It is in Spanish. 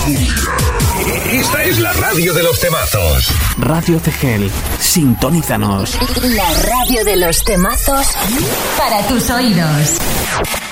Esta es la radio de los temazos. Radio Cegel, sintonízanos. La radio de los temazos para tus oídos.